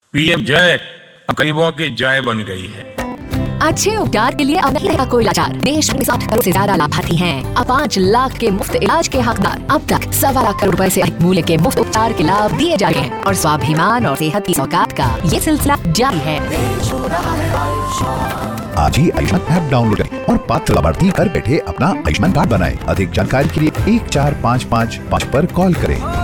PM जय अब गरीबों की जय बन गई है। अच्छे उपचार के लिए अब नहीं रहेगा कोई लाचार। देश में 60 करोड़ से ज्यादा लाभार्थी हैं। अब 5 लाख के मुफ्त इलाज के हकदार। अब तक 1.25 लाख करोड़ रुपए से अधिक मूल्य के मुफ्त उपचार के लाभ दिए जा रहे हैं और स्वाभिमान और सेहत की सौगात का ये सिलसिला जारी है। आज ही आयुष्मान ऐप डाउनलोड करें और पात्र लाभार्थी घर बैठे अपना आयुष्मान कार्ड बनाएं। अधिक जानकारी के लिए 1455 पर कॉल करें।